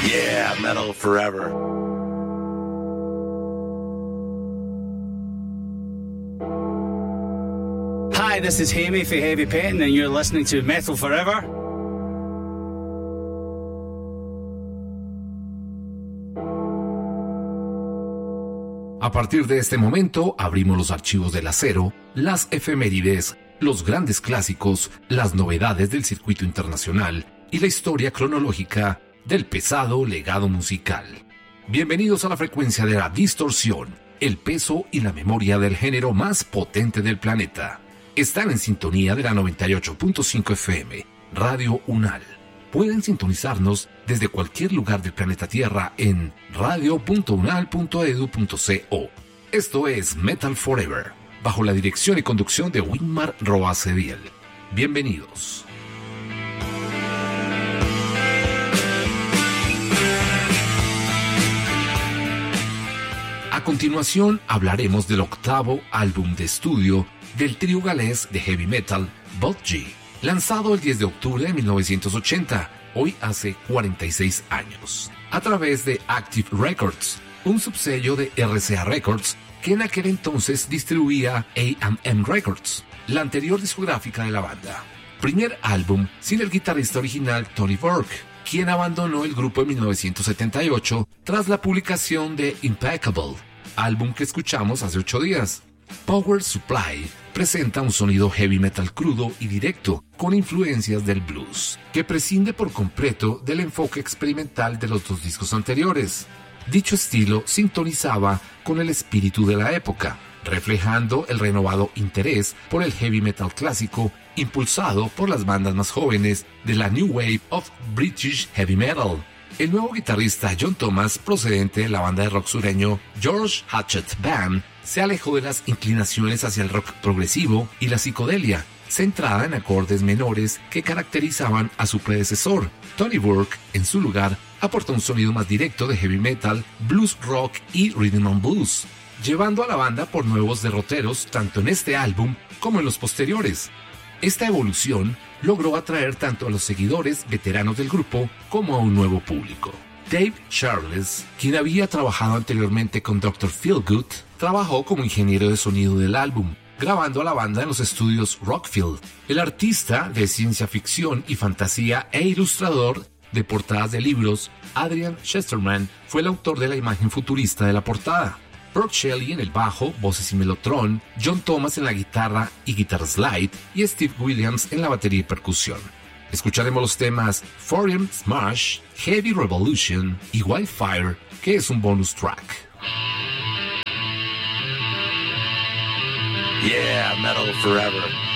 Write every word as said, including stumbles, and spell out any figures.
Yeah, metal forever. Hi, this is Hammy for Heavy Petting, and you're listening to Metal Forever. A partir de este momento, abrimos los archivos del acero, las efemérides, los grandes clásicos, las novedades del circuito internacional y la historia cronológica del pesado legado musical. Bienvenidos a la frecuencia de la distorsión, el peso y la memoria del género más potente del planeta. Están en sintonía de la noventa y ocho punto cinco F M, Radio Unal. Pueden sintonizarnos desde cualquier lugar del planeta Tierra en radio punto unal punto edu punto co. Esto es Metal Forever, bajo la dirección y conducción de Winmar Roa Cediel. Bienvenidos. A continuación hablaremos del octavo álbum de estudio del trío galés de heavy metal Budgie, lanzado el diez de octubre de mil novecientos ochenta, hoy hace cuarenta y seis años, a través de Active Records, un subsello de R C A Records que en aquel entonces distribuía A and M Records, la anterior discográfica de la banda. Primer álbum sin el guitarrista original Tony Burke, quien abandonó el grupo en mil novecientos setenta y ocho tras la publicación de Impeccable, álbum que escuchamos hace ocho días. Power Supply presenta un sonido heavy metal crudo y directo, con influencias del blues, que prescinde por completo del enfoque experimental de los dos discos anteriores. Dicho estilo sintonizaba con el espíritu de la época, reflejando el renovado interés por el heavy metal clásico, impulsado por las bandas más jóvenes de la New Wave of British Heavy Metal. El nuevo guitarrista John Thomas, procedente de la banda de rock sureño George Hatchet Band, se alejó de las inclinaciones hacia el rock progresivo y la psicodelia, centrada en acordes menores que caracterizaban a su predecesor. Tony Burke, en su lugar, aportó un sonido más directo de heavy metal, blues rock y rhythm and blues, llevando a la banda por nuevos derroteros tanto en este álbum como en los posteriores. Esta evolución logró atraer tanto a los seguidores veteranos del grupo como a un nuevo público. Dave Charles, quien había trabajado anteriormente con doctor Feelgood, trabajó como ingeniero de sonido del álbum, grabando a la banda en los estudios Rockfield. El artista de ciencia ficción y fantasía e ilustrador de portadas de libros, Adrian Chesterman, fue el autor de la imagen futurista de la portada. Brooke Shelley en el bajo, voces y melotron, John Thomas en la guitarra y guitarra slide, y Steve Williams en la batería y percusión. Escucharemos los temas Foreign Smash, Heavy Revolution y Wildfire, que es un bonus track. Yeah, metal forever.